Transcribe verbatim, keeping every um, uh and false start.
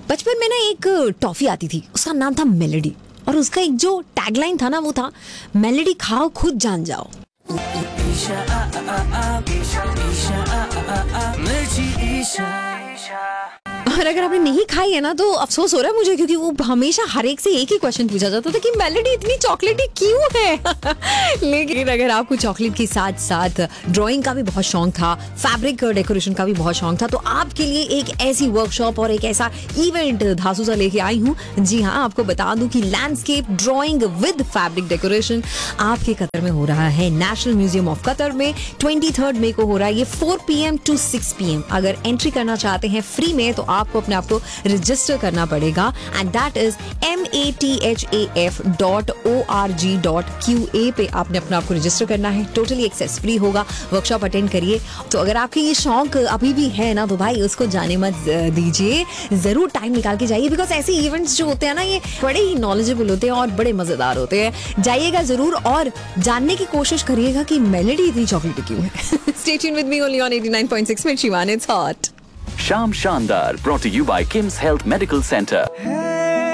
बचपन में ना एक टॉफी आती थी, उसका नाम था मेलेडी, और उसका एक जो टैगलाइन था ना वो था मेलेडी खाओ खुद जान जाओ। और अगर आपने नहीं खाई है ना तो अफसोस हो रहा है मुझे, क्योंकि वो हमेशा हर एक से एक ही क्वेश्चन पूछा जाता था कि मेलेडी इतनी चॉकलेटी क्यों है। लेकिन अगर आपको चॉकलेट के साथ साथ ड्राइंग का भी बहुत शौक था, फैब्रिक डेकोरेशन का भी बहुत शौक था, तो आपके लिए एक ऐसी वर्कशॉप और एक ऐसा इवेंट धासुसा लेके आई हूँ। जी हाँ, आपको बता दूं कि landscape drawing with fabric decoration आपके कतर में हो रहा है, नेशनल म्यूजियम ऑफ कतर में ट्वेंटी थर्ड मई को हो रहा है। ये four P M to six P M. अगर एंट्री करना चाहते हैं फ्री में तो आपको अपने आप को रजिस्टर करना पड़ेगा, and that is M A T H A F dot O R G dot Q A पे आपने अपने आप को रजिस्टर करना है। टोटली एक्सेस फ्री होगा। वर्कशॉप अटेंड करिए। तो अगर आपके ये शौक अभी भी है ना तो भाई उसको जाने मत दीजिए, जरूर टाइम निकाल के जाइए, बिकॉज ऐसे इवेंट्स जो होते हैं ना ये बड़े ही नॉलेजेबल होते हैं और बड़े मजेदार होते हैं। जाइएगा जरूर और जानने की कोशिश करिएगा कि मेलेडी इतनी चॉकलेटी क्यों है। Stay tuned with me only on eighty nine point six with Shivani. It's hot. Sham Shandar, brought to you by Kim's Health Medical Center.